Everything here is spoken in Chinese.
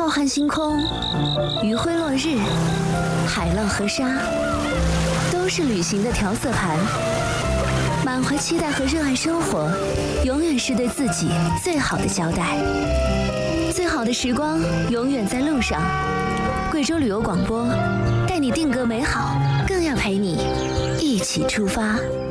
浩瀚星空、余晖落日、海浪和沙，都是旅行的调色盘。满怀期待和热爱生活，永远是对自己最好的交代。最好的时光永远在路上。贵州旅游广播，带你定格美好，更要陪你一起出发。